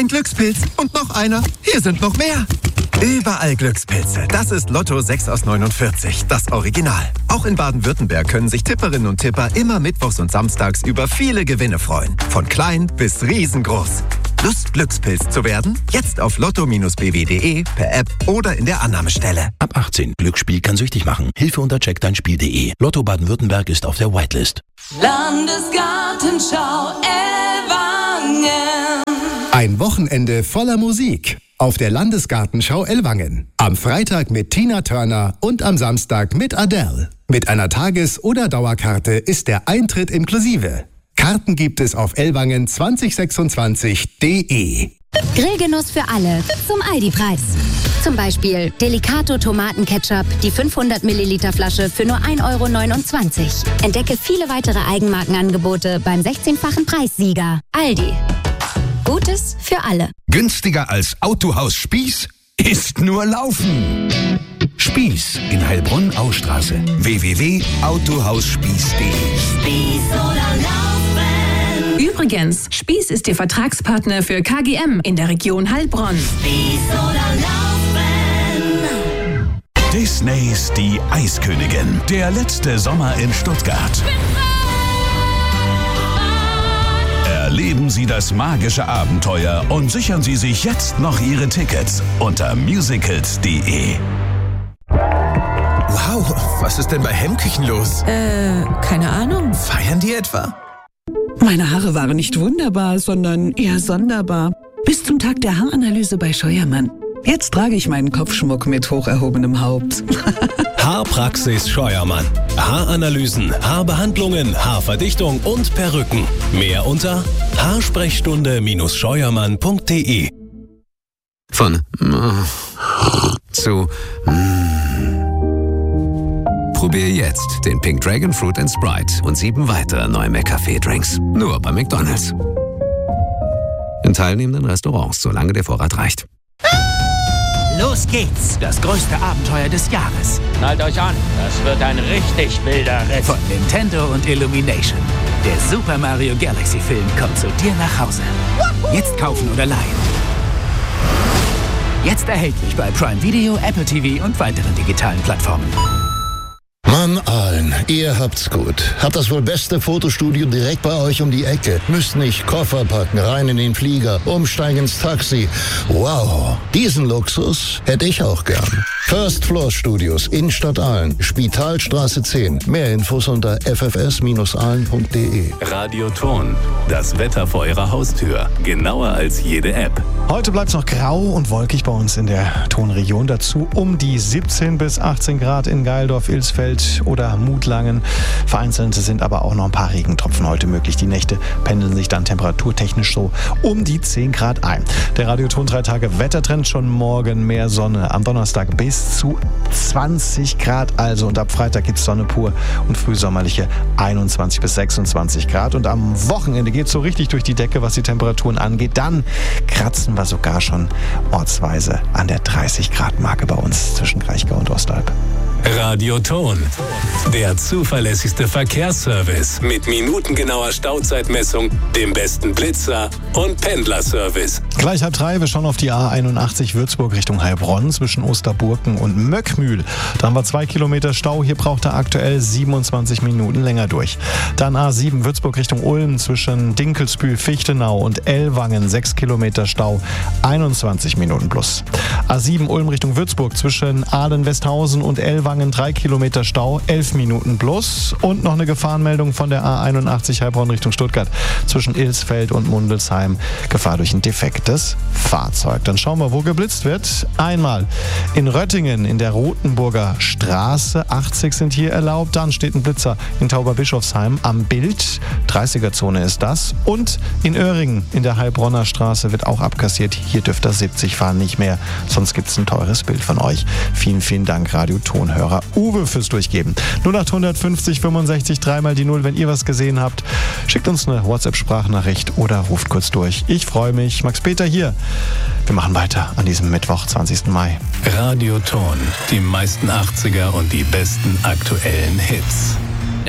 ein Glückspilz und noch einer. Hier sind noch mehr. Überall Glückspilze. Das ist Lotto 6 aus 49, das Original. Auch in Baden-Württemberg können sich Tipperinnen und Tipper immer mittwochs und samstags über viele Gewinne freuen. Von klein bis riesengroß. Lust, Glückspilz zu werden? Jetzt auf lotto-bw.de, per App oder in der Annahmestelle. Ab 18. Glücksspiel kann süchtig machen. Hilfe unter checkdeinspiel.de. Lotto Baden-Württemberg ist auf der Whitelist. Landesgartenschau Ellwangen. Ein Wochenende voller Musik auf der Landesgartenschau Ellwangen. Am Freitag mit Tina Turner und am Samstag mit Adele. Mit einer Tages- oder Dauerkarte ist der Eintritt inklusive. Karten gibt es auf ellwangen2026.de. Grillgenuss für alle zum Aldi-Preis. Zum Beispiel Delicato Tomatenketchup, die 500 Milliliter Flasche für nur 1,29 €. Entdecke viele weitere Eigenmarkenangebote beim 16-fachen Preissieger. Aldi. Gutes für alle. Günstiger als Autohaus Spieß ist nur Laufen. Spieß in Heilbronn-Austraße. www.autohausspieß.de. Spieß oder Laufen. Übrigens, Spieß ist Ihr Vertragspartner für KGM in der Region Heilbronn. Spieß oder Laufen. Disneys Die Eiskönigin. Der letzte Sommer in Stuttgart. Erleben Sie das magische Abenteuer und sichern Sie sich jetzt noch Ihre Tickets unter musicals.de. Wow, was ist denn bei Hemmküchen los? Keine Ahnung. Feiern die etwa? Meine Haare waren nicht wunderbar, sondern eher sonderbar. Bis zum Tag der Haaranalyse bei Scheuermann. Jetzt trage ich meinen Kopfschmuck mit hoch erhobenem Haupt. Haarpraxis Scheuermann. Haaranalysen, Haarbehandlungen, Haarverdichtung und Perücken. Mehr unter haarsprechstunde-scheuermann.de. Von zu Probier jetzt den Pink Dragon Fruit & Sprite und 7 weitere neue McCafé-Drinks. Nur bei McDonald's. In teilnehmenden Restaurants, solange der Vorrat reicht. Los geht's! Das größte Abenteuer des Jahres. Schnallt euch an, das wird ein richtig wilder Ritt. Von Nintendo und Illumination. Der Super Mario Galaxy Film kommt zu dir nach Hause. Jetzt kaufen oder leihen. Jetzt erhältlich bei Prime Video, Apple TV und weiteren digitalen Plattformen. Mann, Aalen, ihr habt's gut. Habt das wohl beste Fotostudio direkt bei euch um die Ecke. Müsst nicht Koffer packen, rein in den Flieger, umsteigen ins Taxi. Wow, diesen Luxus hätte ich auch gern. First Floor Studios, Innenstadt Aalen, Spitalstraße 10. Mehr Infos unter ffs-aalen.de. Radioton. Das Wetter vor Ihrer Haustür. Genauer als jede App. Heute bleibt es noch grau und wolkig bei uns in der Tonregion. Dazu um die 17 bis 18 Grad in Geildorf, Ilsfeld oder Mutlangen. Vereinzelt sind aber auch noch ein paar Regentropfen heute möglich. Die Nächte pendeln sich dann temperaturtechnisch so um die 10 Grad ein. Der Radioton 3 Tage Wettertrend, schon morgen mehr Sonne. Am Donnerstag bis zu 20 Grad also. Und ab Freitag gibt es Sonne pur und frühsommerliche 21 bis 26 Grad. Und am Wochenende geht es so richtig durch die Decke, was die Temperaturen angeht. Dann kratzen wir sogar schon ortsweise an der 30 Grad Marke bei uns zwischen Kraichgau und Ostalb. Radioton. Der zuverlässigste Verkehrsservice mit minutengenauer Stauzeitmessung, dem besten Blitzer und Pendlerservice. Gleich 2:30, wir schauen auf die A81 Würzburg Richtung Heilbronn zwischen Osterburken und Möckmühl. Da haben wir 2 Kilometer Stau. Hier braucht er aktuell 27 Minuten länger durch. Dann A7 Würzburg Richtung Ulm zwischen Dinkelsbühl, Fichtenau und Ellwangen 6 Kilometer Stau, 21 Minuten plus. A7 Ulm Richtung Würzburg zwischen Ahlen-Westhausen und Ellwangen 3 Kilometer Stau, 11 Minuten plus. Und noch eine Gefahrenmeldung von der A81 Heilbronn Richtung Stuttgart zwischen Ilsfeld und Mundelsheim. Gefahr durch ein defektes Fahrzeug. Dann schauen wir, wo geblitzt wird. Einmal in Röttingen in der Rothenburger Straße. 80 sind hier erlaubt. Dann steht ein Blitzer in Tauberbischofsheim am Bild. 30er-Zone ist das. Und in Öhringen in der Heilbronner Straße wird auch abkassiert. Hier dürft ihr 70 fahren, nicht mehr. Sonst gibt es ein teures Bild von euch. Vielen, vielen Dank, Radio-Tonhörer Uwe, fürs Durchgeben. 0850 65 3 die 0, wenn ihr was gesehen habt. Schickt uns eine WhatsApp-Sprachnachricht oder ruft kurz durch. Ich freue mich. Max Peter hier. Wir machen weiter an diesem Mittwoch, 20. Mai. Radioton. Die meisten 80er und die besten aktuellen Hits.